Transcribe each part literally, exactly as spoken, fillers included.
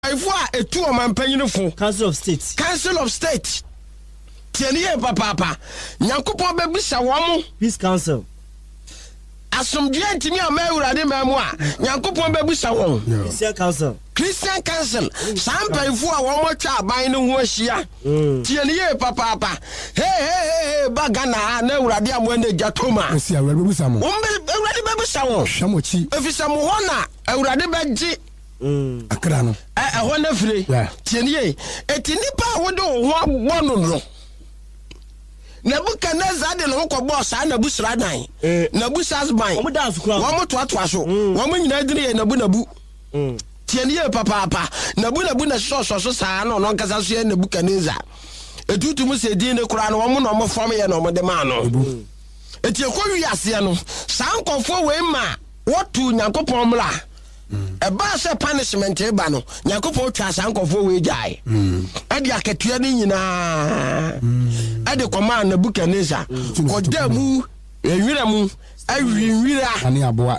Ifo a etu o man panyinfo Council of State. Council of State. Tieniye papa papa. Nyankopon bebisa wo Peace Council. Asomdwe ntimi ama Awurade mamu a Nyankopon bebisa wo. Christian Council. Christian Council. Sampa ifo a wo mo twa aban no ho ahia. Tieniye papa papa. Hey hey hey bagana na Awurade amo na jatoma. Esi Awurade bebisa mo. Awurade bebisa wo. Hwamochi. Efisa mo ho na Awurade beji Mm. Akra no. Eh eh ho na fire. Tieniye. Eti nipa wo do ho agbo no no. Nebuchadnezzar de no ko boss na busra dan. Nabusas ban. Wo dance kura. Wo mo toatoa so. Wo mo nyina dire ye nabu nabu. Mm. Tieniye papa papa. Nabu nabu na so so so saa no no nkasa so ye Nebuchadnezzar. Etutu mu se din ne kura no wo mo no mo fam ye no mo de ma no. Eti ekwo wiase no. Saa nkofo we ma wotu Nyankopon mla. Eba se punishment eba no Nyankopon twa sankofo we jai ade akatua ni nyina ade koma Nebuchadnezzar koda mu ewira mu awinwira ani aboa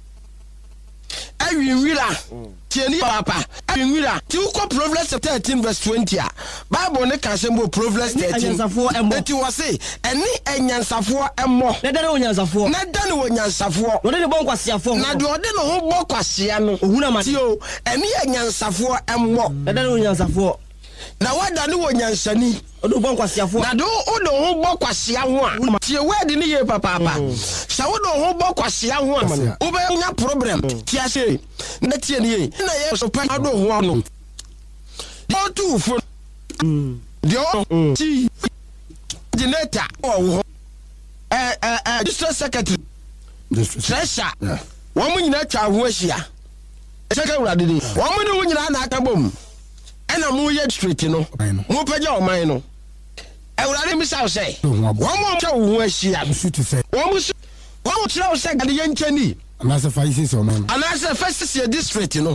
awinwira tieni papa awinwira ti uko Proverbs thirteen verse twenty a Bible ne ka sembo Proverbs thirteen eti wo se eni enyansafo emmo na dane onyansafo na dane onyansafo no de bon kwasiafo na de ode no ho bo kwasia no ohuna ma ti o eni enyansafo emmo na dane onyansafo na wada ne wonyansani odo bon kwasiafo na do odo ho bo kwasia ho a ti e word ni ye papa papa sha wodo ho bo kwasia ho a wo be nya problem ti ase na ti e ni na ye so pa do ho no do tu fo mm dio ti generator oh eh eh district secretary treasurer wo mu nyina twa ho ahia seka Awurade ni wo mu ne wo nyina na aka bom ena mu ye street no mu pagya o man no Awurade mi saw say wo mu twa ho ahia wo mu wo mu twa say gade ye nchani anase fa isi so man anase fa sisi district no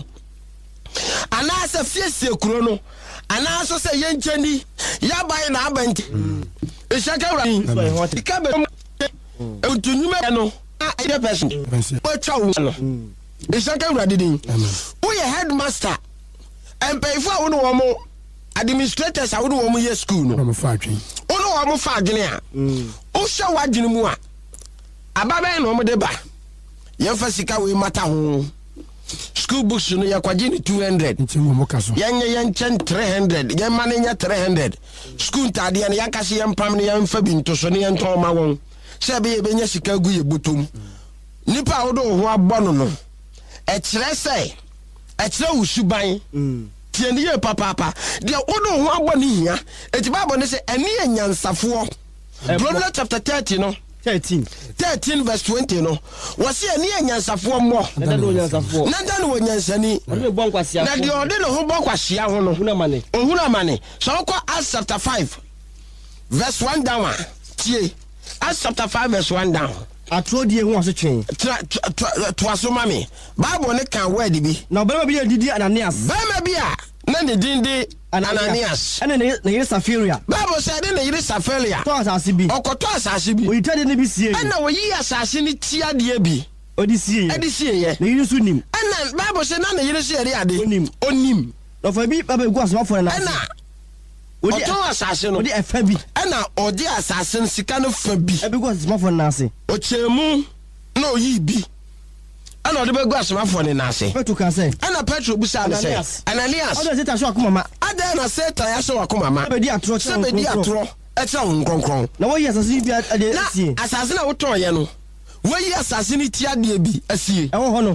anase fiese kuro no anase say ye nchani ya bai na abanti e seka Awurade ka be utunyuma no a person wo twa wo no e seka Awurade din wo ye headmaster empayfo a wo no wo administrators a wo no wo ye school no mo fa adwen wo no wo fa adwen a wo hwa wadwen mu a ababen no mo de ba ye fa sika we mata ho school books no ya kwaje ni two hundred nti mo ka so yenye yenchen three hundred ye mane nya three hundred school tade ya ya kase ye mpam ne ya mfa bi ntoso ne ye nton ma won se be ye benya sika gu ye botom nipa wo do ho abɔ no no e kire se e kire usuban tieniye papa papa dia wo do ho abɔ ne hia eti Bible ne se eni enyansafo Proverbs chapter thirty no thirteen thirteen verse twenty no wose eni enyansafo mo na dane onyansafo na dane onyansani ode bon kwasiafo na de ode no ho bon kwasia ho no ohuna mane ohuna mane so ko Acts chapter five verse one down tie Acts chapter five verse one down atrodie ho aso twen to aso mame Bible ne kan word bi na obema bi didi Ananias bema bi a na ne dindi Ananias ene ne yire Safiria Bible say de ne yire Safiria to asase bi okoto asase bi oyitade ne bi sie ena oyi asase ni tia de bi odi sie edi sie ye ne yire su nim ena Bible say na ne yire sie de ade onim onim no fa bi baba gu asmafo na ena odi asase no odi efa bi ena odi asase no sika no fa bi e bi gu asmafo na ase o chemu na oyi bi ana odi be gu asmafo ne na ase Petro kan say ana Petro busa ne say Ananias odo seta so akoma ma ada na seta ya so akoma ma be di atro se be di atro e tra hun kronkron na wo yi asase bi ade asie asase na wo ton ye no wo yi asase ni ti ade bi asie e wo ho no